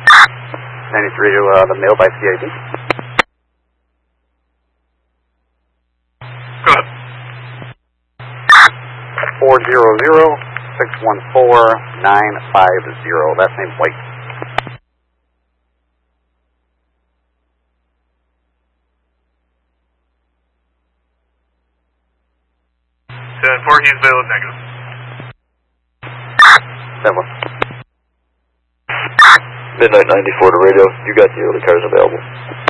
93 to the mail by CID. Go ahead. 400-614-950. Last name White. 7-4, he's available negative. 7. Midnight 94 to radio. You got the early cars available.